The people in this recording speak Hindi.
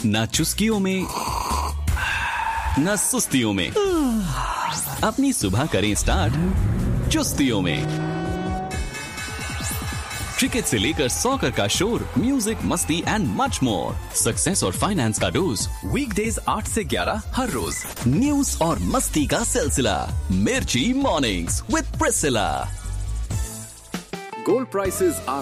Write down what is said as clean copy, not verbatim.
ना चुस्कियों में ना सुस्तियों में, अपनी सुबह करें स्टार्ट चुस्तियों में। क्रिकेट से लेकर सॉकर का शोर, म्यूजिक, मस्ती एंड मच मोर। सक्सेस और फाइनेंस का डोज, वीकडेज 8 से 11 हर रोज। न्यूज और मस्ती का सिलसिला, मिर्ची mornings with Priscilla. Gold prices are